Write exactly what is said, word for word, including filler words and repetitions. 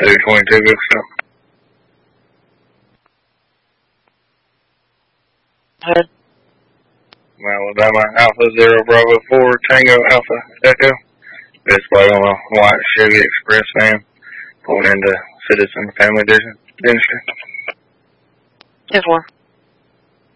two twenty-two, good stuff. Ahead. Alabama Alpha Zero Bravo Four Tango Alpha Echo. Display on a white Chevy Express van pulling into Citizen Family Dentistry. ten four.